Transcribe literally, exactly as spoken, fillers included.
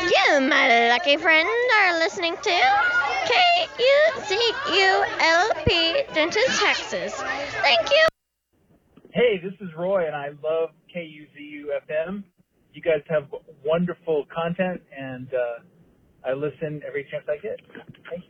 You, my lucky friend, are listening to K U Z U L P Denton, Texas. Thank you. Hey, this is Roy, and I love K U Z U F M. You guys have wonderful content, and uh, I listen every chance I get. Thank you.